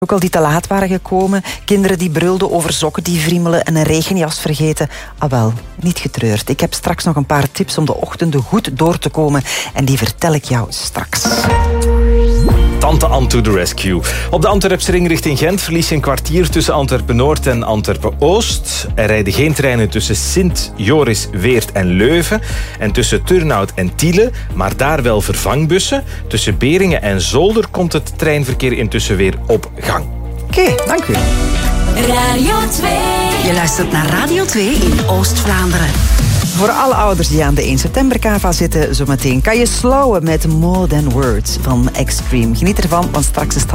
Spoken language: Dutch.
Ook al die te laat waren gekomen, kinderen die brulden over sokken die vriemelen en een regenjas vergeten. Ah wel, niet getreurd. Ik heb straks nog een paar tips om de ochtenden goed door te komen en die vertel ik jou straks. Tante Anne to the rescue. Op de Antwerpsring richting Gent verlies je een kwartier tussen Antwerpen-Noord en Antwerpen-Oost. Er rijden geen treinen tussen Sint, Joris, Weert en Leuven. En tussen Turnhout en Tiele, maar daar wel vervangbussen. Tussen Beringen en Zolder komt het treinverkeer intussen weer op gang. Oké, dank u. Radio 2. Je luistert naar Radio 2 in Oost-Vlaanderen. Voor alle ouders die aan de 1 september kava zitten, zometeen kan je slauwen met More Than Words van Extreme. Geniet ervan, want straks is het